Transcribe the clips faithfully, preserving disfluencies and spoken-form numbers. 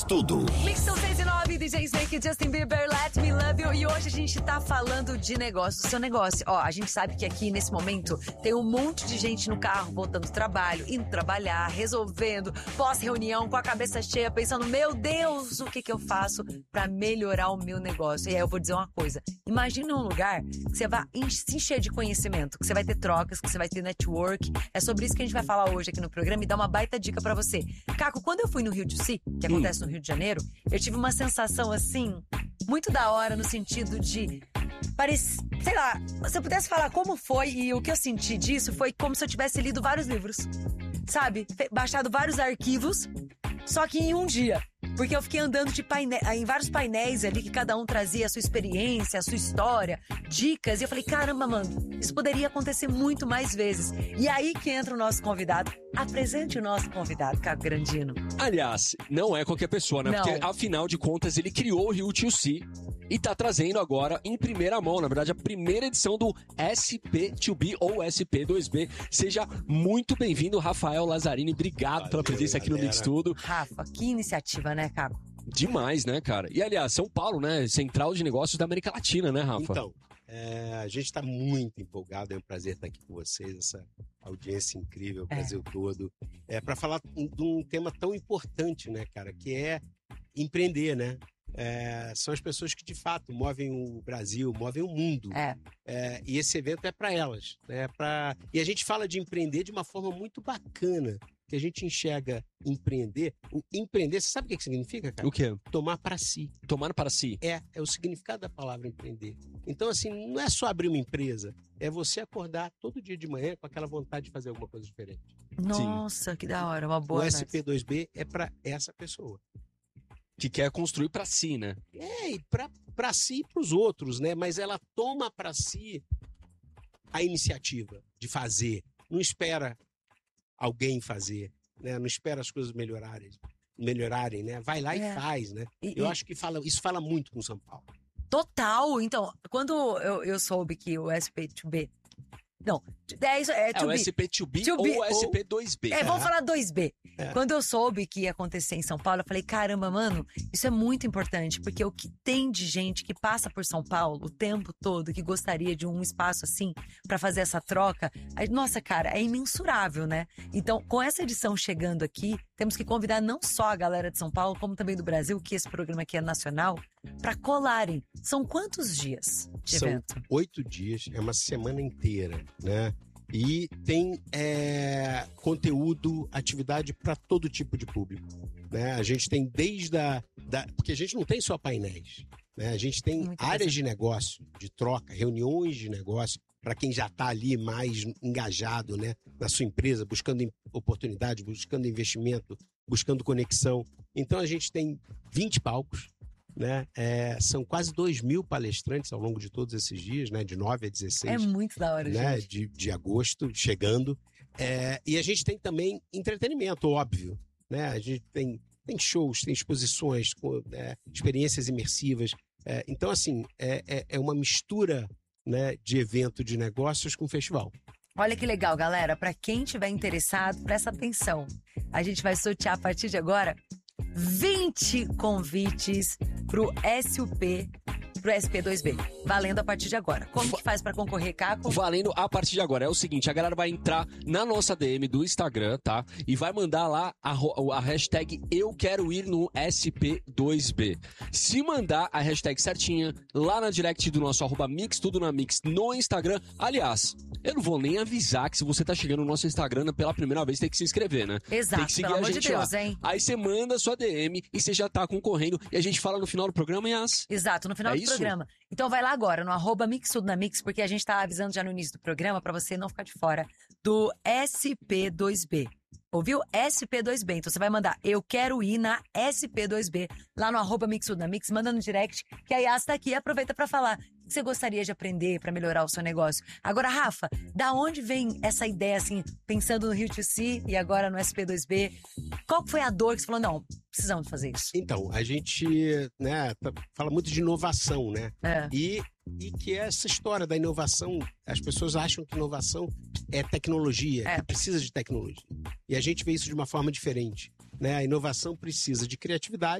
Tudo. Mix seis e nove, D J Snake, Justin Bieber, Let Me Love You. E hoje a gente tá falando de negócio, do seu negócio. Ó, a gente sabe que aqui nesse momento tem um monte de gente no carro voltando do trabalho, indo trabalhar, resolvendo, pós-reunião, com a cabeça cheia, pensando, meu Deus, o que que eu faço pra melhorar o meu negócio? E aí eu vou dizer uma coisa, imagina um lugar que você vai se encher de conhecimento, que você vai ter trocas, que você vai ter network. É sobre isso que a gente vai falar hoje aqui no programa e dar uma baita dica pra você. Caco, quando eu fui no Rio de Si, que acontece no Rio de Janeiro, eu tive uma sensação assim, muito da hora, no sentido de, parece, sei lá, se eu pudesse falar como foi e o que eu senti disso, foi como se eu tivesse lido vários livros, sabe? Baixado vários arquivos, só que em um dia. Porque eu fiquei andando de paine... em vários painéis ali, que cada um trazia a sua experiência, a sua história, dicas. E eu falei, caramba, mano, isso poderia acontecer muito mais vezes. E aí que entra o nosso convidado. Apresente o nosso convidado, Caco Grandino. Aliás, não é qualquer pessoa, né? Não. Porque, afinal de contas, ele criou o Rio to Si e tá trazendo agora, em primeira mão, na verdade, a primeira edição do S P dois B ou S P dois B. Seja muito bem-vindo, Rafael Lazzarini. Obrigado Valeu, pela presença aqui galera. no Mix Tudo. Rafa, que iniciativa, né, Caco? Demais, né, cara? E, aliás, São Paulo, né? Central de negócios da América Latina, né, Rafa? Então, é, a gente está muito empolgado. É um prazer estar aqui com vocês, essa audiência incrível, o Brasil é. todo. É, para falar de um tema tão importante, né, cara? Que é empreender, né? É, são as pessoas que, de fato, movem o Brasil, movem o mundo. É. É, e esse evento é para elas. Né? Pra... E a gente fala de empreender de uma forma muito bacana. Que a gente enxerga empreender. O empreender, você sabe o que significa, cara? O quê? Tomar para si. Tomar para si? É, é o significado da palavra empreender. Então, assim, não é só abrir uma empresa, é você acordar todo dia de manhã com aquela vontade de fazer alguma coisa diferente. Nossa, Sim. que da hora, uma boa. O S P dois B é para essa pessoa. Que quer construir para si, né? É, e para si e para os outros, né? Mas ela toma para si a iniciativa de fazer. Não espera alguém fazer, né? Não espera as coisas melhorarem, melhorarem, né? Vai lá é. e faz, né? E, eu e... acho que fala, isso fala muito com São Paulo. Total! Então, quando eu, eu soube que o S P dois B... Não, é, isso, é, é o S P dois B ou o S P dois B. É, vamos falar dois B. É. Quando eu soube que ia acontecer em São Paulo, eu falei, caramba, mano, isso é muito importante, porque o que tem de gente que passa por São Paulo o tempo todo, que gostaria de um espaço assim, pra fazer essa troca, nossa, cara, é imensurável, né? Então, com essa edição chegando aqui, temos que convidar não só a galera de São Paulo, como também do Brasil, que esse programa aqui é nacional, pra colarem. São quantos dias de São evento? São oito dias, é uma semana inteira, né? E tem é, conteúdo, atividade para todo tipo de público. Né? A gente tem desde a... Da, porque a gente não tem só painéis. Né? A gente tem Muito áreas de negócio, de troca, reuniões de negócio, para quem já está ali mais engajado, né, na sua empresa, buscando oportunidade, buscando investimento, buscando conexão. Então a gente tem vinte palcos. Né? É, são quase dois mil palestrantes ao longo de todos esses dias, né? De nove a dezesseis. É muito da hora, né? gente. De, de agosto, chegando. É, e a gente tem também entretenimento, óbvio. Né? A gente tem, tem shows, tem exposições, é, experiências imersivas. É, então, assim, é, é, é uma mistura, né, de evento de negócios com festival. Olha que legal, galera. Para quem tiver interessado, presta atenção. A gente vai sortear a partir de agora vinte convites pro S P, pro S P dois B, valendo a partir de agora. Como que faz pra concorrer, Caco? Valendo a partir de agora. É o seguinte, a galera vai entrar na nossa D M do Instagram, tá? E vai mandar lá a, a hashtag Eu Quero Ir no S P dois B. Se mandar a hashtag certinha lá na direct do nosso arroba Mix Tudo na Mix no Instagram, aliás, eu não vou nem avisar que se você tá chegando no nosso Instagram pela primeira vez, tem que se inscrever, né? Exato, tem que seguir pelo a amor gente de Deus, lá. hein? Aí você manda a sua D M e você já tá concorrendo e a gente fala no final do programa, Yas. Exato, no final é do isso? programa. Então vai lá agora, no arroba Mix Tudo na Mix, porque a gente tá avisando já no início do programa pra você não ficar de fora do S P dois B. Ouviu? S P dois B. Então você vai mandar Eu Quero Ir na S P dois B lá no arroba Mix Tudo na Mix, manda no direct que a Yas tá aqui e aproveita pra falar o que você gostaria de aprender pra melhorar o seu negócio. Agora, Rafa, da onde vem essa ideia, assim, pensando no Rio to Si e agora no S P dois B? Qual foi a dor que você falou, não, precisamos fazer isso? Então, a gente, né, fala muito de inovação, né? É. E, e que essa história da inovação, as pessoas acham que inovação é tecnologia, É. que precisa de tecnologia. E a gente vê isso de uma forma diferente, né? A inovação precisa de criatividade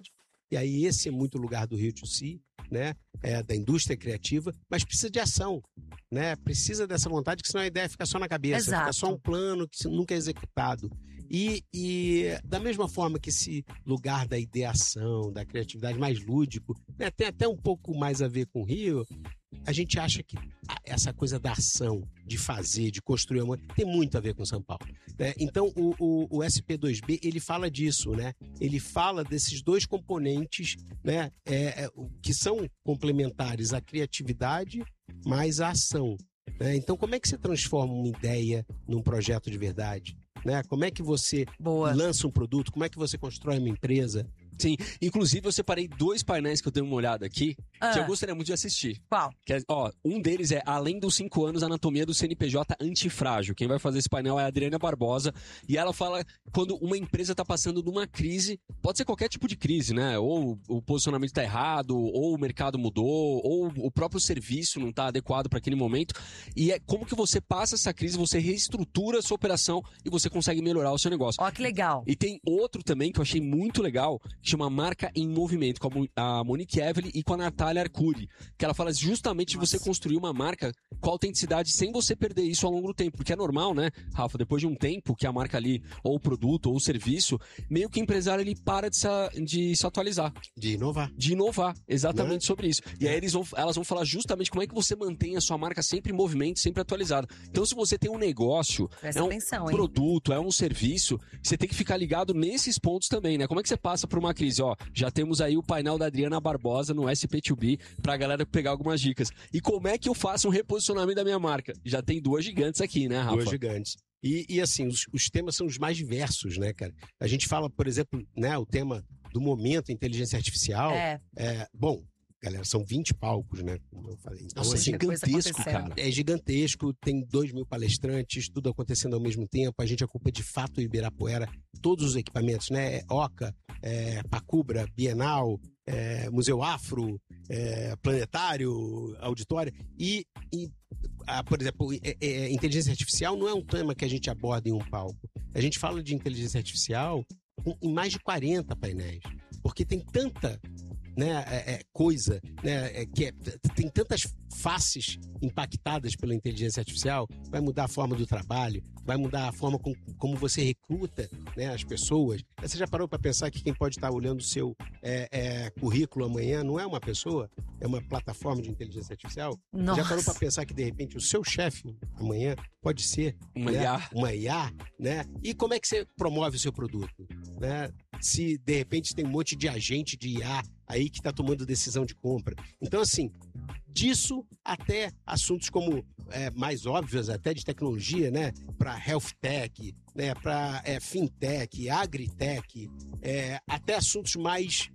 E aí esse é muito o lugar do Rio to See, né? É, da indústria criativa, mas precisa de ação, né? Precisa dessa vontade, que senão a ideia fica só na cabeça, Exato. fica só um plano que nunca é executado. E, e da mesma forma que esse lugar da ideação, da criatividade mais lúdico, né? Tem até um pouco mais a ver com o Rio, a gente acha que essa coisa da ação, de fazer, de construir amor, tem muito a ver com São Paulo, né? Então o, o, o S P dois B, ele fala disso, né? Ele fala desses dois componentes, né? É, é, que são complementares, a criatividade mais a ação, né? Então como é que você transforma uma ideia num projeto de verdade, né? Como é que você Boa. lança um produto, como é que você constrói uma empresa? Sim, inclusive eu separei dois painéis que eu dei uma olhada aqui, Ah. que eu gostaria muito de assistir. Qual? Que é, ó, um deles é Além dos cinco anos, Anatomia do C N P J Antifrágil. Quem vai fazer esse painel é a Adriana Barbosa. E ela fala quando uma empresa está passando numa crise, pode ser qualquer tipo de crise, né? Ou o posicionamento está errado, ou o mercado mudou, ou o próprio serviço não está adequado para aquele momento. E é como que você passa essa crise, você reestrutura a sua operação e você consegue melhorar o seu negócio. Ó, que legal. E tem outro também que eu achei muito legal, que chama Marca em Movimento, com a Monique Evelyn e com a Natália Arcuri, que ela fala justamente Nossa. de você construir uma marca com autenticidade sem você perder isso ao longo do tempo, porque é normal, né, Rafa, depois de um tempo que a marca ali, ou o produto, ou o serviço, meio que o empresário ele para de se, de se atualizar. De inovar. De inovar, exatamente Né? sobre isso. E aí eles vão, elas vão falar justamente como é que você mantém a sua marca sempre em movimento, sempre atualizada. Então se você tem um negócio, Presta é um atenção, hein? produto, é um serviço, você tem que ficar ligado nesses pontos também, né? Como é que você passa por uma crise? Ó, já temos aí o painel da Adriana Barbosa no S P dois B pra galera pegar algumas dicas. E como é que eu faço um reposicionamento da minha marca? Já tem duas gigantes aqui, né, Rafa? Duas gigantes. E, e assim, os, os temas são os mais diversos, né, cara? A gente fala, por exemplo, né, o tema do momento, inteligência artificial. É. É, bom, galera, são vinte palcos, né? Como eu falei. Então, Nossa, é assim, coisa gigantesco, acontecendo. cara. é gigantesco, tem dois mil palestrantes, tudo acontecendo ao mesmo tempo. A gente ocupa de fato o Ibirapuera, todos os equipamentos, né? Oca, é, Pacubra, Bienal, é, Museu Afro, é, Planetário, Auditório. E, e ah, por exemplo, é, é, inteligência artificial não é um tema que a gente aborda em um palco. A gente fala de inteligência artificial em mais de quarenta painéis, porque tem tanta, né, é, é, coisa, né, é, que é, tem tantas faces impactadas pela inteligência artificial. Vai mudar a forma do trabalho, vai mudar a forma com, como você recruta, né, as pessoas. Você já parou para pensar que quem pode estar olhando o seu é, é, currículo amanhã não é uma pessoa, é uma plataforma de inteligência artificial? Nossa. Já parou para pensar que de repente o seu chefe amanhã pode ser Uma né, I A. uma I A, né? E como é que você promove o seu produto, né? Se de repente tem um monte de agente de I A aí que está tomando decisão de compra. Então, assim, disso até assuntos como é, mais óbvios, até de tecnologia, né? Para health tech, né? Para é, fintech, agritech, é, até assuntos mais,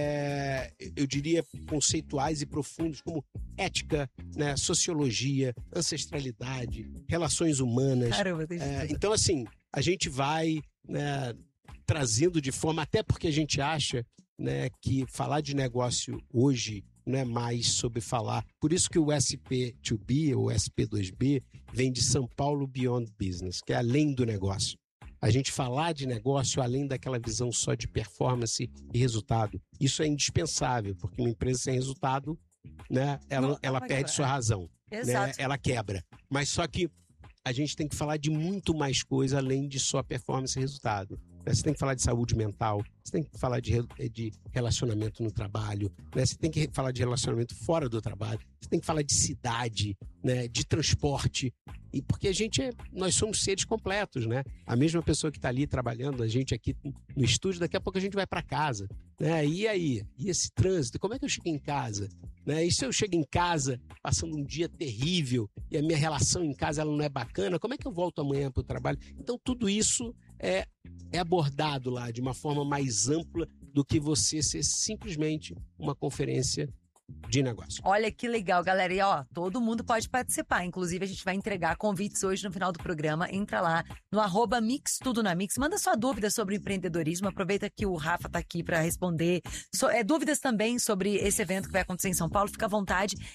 é, eu diria, conceituais e profundos, como ética, né? Sociologia, ancestralidade, relações humanas. Caramba, tem É, então, assim, a gente vai, né, trazendo de forma, até porque a gente acha, né, que falar de negócio hoje não é mais sobre falar. Por isso que o S P dois B ou S P dois B vem de São Paulo Beyond Business, que é além do negócio. A gente falar de negócio além daquela visão só de performance e resultado. Isso é indispensável, porque uma empresa sem resultado, né, ela, Não, ela vai perde quebrar. sua razão. Né? Exato. Ela quebra. Mas só que a gente tem que falar de muito mais coisa além de só performance e resultado. Você tem que falar de saúde mental, você tem que falar de, de relacionamento no trabalho, né? Você tem que falar de relacionamento fora do trabalho, você tem que falar de cidade, né? De transporte, e porque a gente é, nós somos seres completos, né? A mesma pessoa que está ali trabalhando, a gente aqui no estúdio, daqui a pouco a gente vai para casa, né? E aí? E esse trânsito? Como é que eu chego em casa? Né? E se eu chego em casa passando um dia terrível e a minha relação em casa ela não é bacana, como é que eu volto amanhã para o trabalho? Então tudo isso é, é abordado lá de uma forma mais ampla do que você ser simplesmente uma conferência de negócio. Olha que legal, galera. E ó, todo mundo pode participar. Inclusive, a gente vai entregar convites hoje no final do programa. Entra lá no arroba Mix Tudo na Mix. Manda sua dúvida sobre empreendedorismo. Aproveita que o Rafa tá aqui para responder. So, é, dúvidas também sobre esse evento que vai acontecer em São Paulo. Fica à vontade.